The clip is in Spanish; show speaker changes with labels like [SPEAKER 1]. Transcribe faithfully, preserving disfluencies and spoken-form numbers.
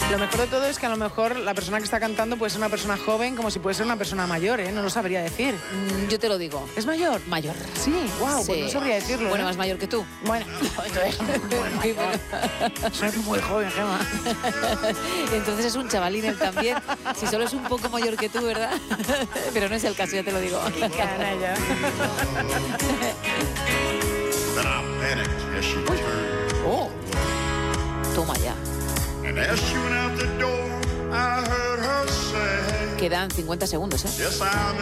[SPEAKER 1] Lo mejor de todo es que a lo mejor la persona que está cantando puede ser una persona joven como si puede ser una persona mayor, ¿eh? No lo sabría decir.
[SPEAKER 2] Mm, yo te lo digo.
[SPEAKER 1] ¿Es mayor?
[SPEAKER 2] Mayor.
[SPEAKER 1] Sí, wow,
[SPEAKER 2] Sí.
[SPEAKER 1] pues no sabría decirlo.
[SPEAKER 2] Bueno,
[SPEAKER 1] ¿eh?
[SPEAKER 2] más mayor que tú.
[SPEAKER 1] Bueno, soy muy joven, Gemma.
[SPEAKER 2] Entonces es un chavalín él también. Si solo es un poco mayor que tú, ¿verdad? Pero no es el caso, ya te lo digo.
[SPEAKER 1] Canalla.
[SPEAKER 3] Then I panicked as she turned.
[SPEAKER 2] Oh, toma ya.
[SPEAKER 3] And as she went out the door, I heard her say,
[SPEAKER 2] Quedan cincuenta segundos, ¿eh?
[SPEAKER 3] yes, I'm